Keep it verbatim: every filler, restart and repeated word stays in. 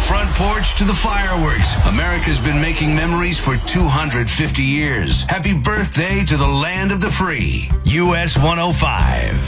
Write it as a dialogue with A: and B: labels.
A: front porch to the fireworks, America's been making memories for two hundred fifty years. Happy birthday to the land of the free. U S one oh five.